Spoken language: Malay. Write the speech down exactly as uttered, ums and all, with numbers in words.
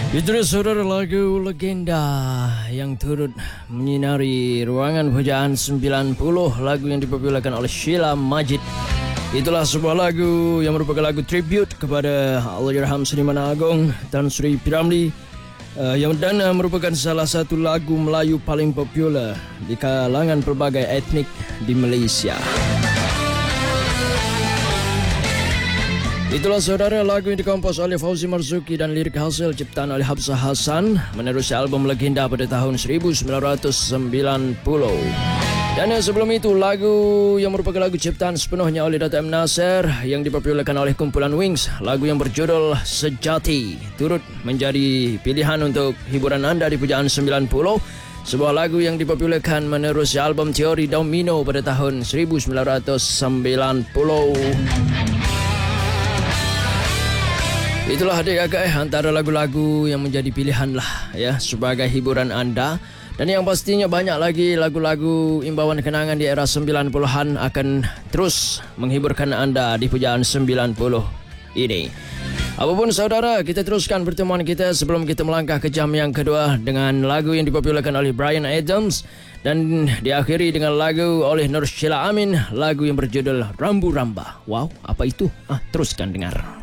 Itu dia saudara lagu legenda yang turut menyinari ruangan pujaan sembilan puluh, lagu yang dipopularkan oleh Sheila Majid. Itulah sebuah lagu yang merupakan lagu tribute kepada Allahyarham Seniman Agong Tan Sri P. Ramlee uh, yang dan uh, merupakan salah satu lagu Melayu paling popular di kalangan pelbagai etnik di Malaysia. Itulah saudara lagu yang dikompos oleh Fauzi Marzuki dan lirik hasil ciptaan oleh Habsah Hassan menerusi album legenda pada tahun seribu sembilan ratus sembilan puluh. Dan sebelum itu lagu yang merupakan lagu ciptaan sepenuhnya oleh Dato' M. Nasir yang dipopularkan oleh kumpulan Wings, lagu yang berjudul Sejati, turut menjadi pilihan untuk hiburan anda di pujaan sembilan puluh. Sebuah lagu yang dipopularkan menerusi album Teori Domino pada tahun seribu sembilan ratus sembilan puluh. Itulah adik-agak eh, antara lagu-lagu yang menjadi pilihan lah ya sebagai hiburan anda. Dan yang pastinya banyak lagi lagu-lagu imbauan kenangan di era sembilan puluhan akan terus menghiburkan anda di pujaan sembilan puluh ini. Apapun saudara, kita teruskan pertemuan kita sebelum kita melangkah ke jam yang kedua dengan lagu yang dipopularkan oleh Bryan Adams dan diakhiri dengan lagu oleh Nur Sheila Amin, lagu yang berjudul Rambu Ramba. Wow, apa itu? Ah, teruskan dengar.